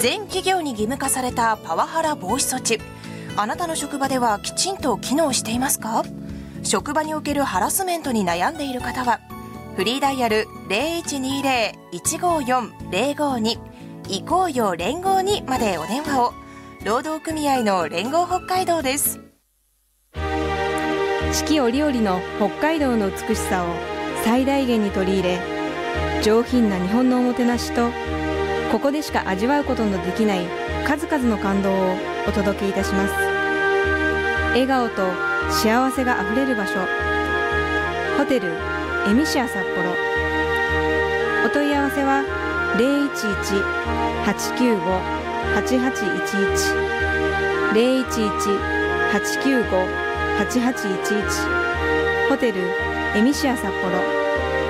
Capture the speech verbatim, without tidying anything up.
全企業に義務化されたパワハラ防止措置、あなたの職場ではきちんと機能していますか？職場におけるハラスメントに悩んでいる方はフリーダイヤル ゼロいちにゼロ いちごよん ゼロごに 行こうよ連合にまでお電話を。労働組合の連合北海道です。 四季折々の北海道の美しさを最大限に取り入れ、上品な日本のおもてなしとここでしか味わうことのできない数々の感動をお届けいたします。笑顔と幸せがあふれる場所、ホテルエミシア札幌。お問い合わせは ゼロいちいち はちきゅうご はちはちいちいち ゼロいちいち はちきゅうご はちはちいちいち。ホテルエミシア札幌。